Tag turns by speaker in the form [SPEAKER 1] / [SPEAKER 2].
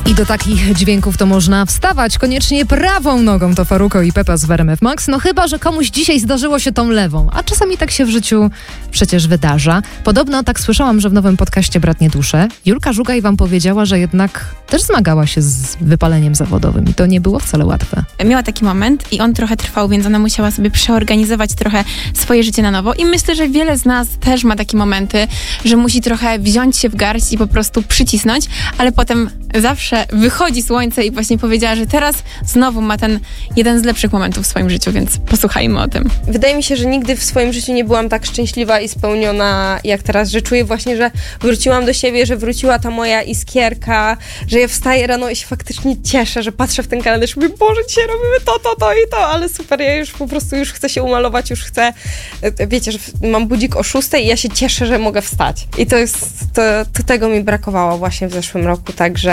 [SPEAKER 1] I do takich dźwięków to można wstawać koniecznie prawą nogą. To Farruko i Pepa z RMF Max. No chyba, że komuś dzisiaj zdarzyło się tą lewą. A czasami tak się w życiu przecież wydarza. Podobno tak słyszałam, że w nowym podcaście Bratnie Dusze Julka Żugaj wam powiedziała, że jednak też zmagała się z wypaleniem zawodowym. I to nie było wcale łatwe.
[SPEAKER 2] Miała taki moment i on trochę trwał, więc ona musiała sobie przeorganizować trochę swoje życie na nowo. I myślę, że wiele z nas też ma takie momenty, że musi trochę wziąć się w garść i po prostu przycisnąć, ale potem zawsze wychodzi słońce i właśnie powiedziała, że teraz znowu ma ten jeden z lepszych momentów w swoim życiu, więc posłuchajmy o tym.
[SPEAKER 3] Wydaje mi się, że nigdy w swoim życiu nie byłam tak szczęśliwa i spełniona jak teraz, że czuję właśnie, że wróciłam do siebie, że wróciła ta moja iskierka, że ja wstaję rano i się faktycznie cieszę, że patrzę w ten kalendarz i mówię, Boże, dzisiaj robimy to i to, ale super, ja już po prostu już chcę się umalować, już chcę, wiecie, że mam budzik o 6:00 i ja się cieszę, że mogę wstać. I to tego mi brakowało właśnie w zeszłym roku, także